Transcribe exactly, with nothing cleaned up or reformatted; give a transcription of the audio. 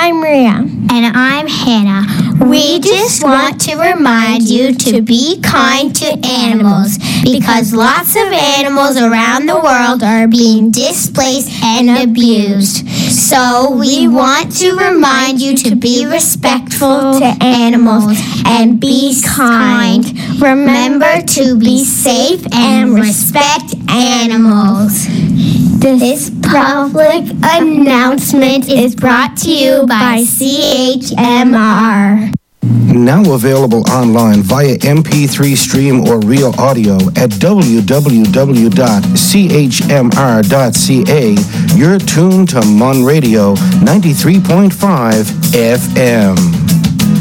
I'm Maria. And I'm Hannah. We just want to remind you to be kind to animals because lots of animals around the world are being displaced and abused. So we want to remind you to be respectful to animals and be kind. Remember to be safe and respect animals. This public announcement is brought to you by C H M R. Now available online via M P three stream or real audio at w w w dot c h m r dot c a. You're tuned to Mon Radio ninety-three point five F M.